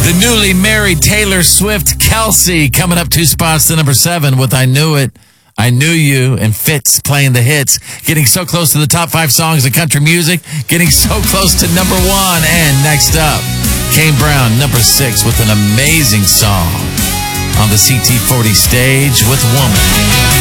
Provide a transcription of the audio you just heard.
The newly married Taylor Swift, Kelsey, coming up 2 spots to number 7 with I Knew It, I Knew You, and Fitz playing the hits. Getting so close to the top 5 songs in country music. Getting so close to number 1. And next up, Kane Brown, number 6, with an amazing song on the CT40 stage with Woman.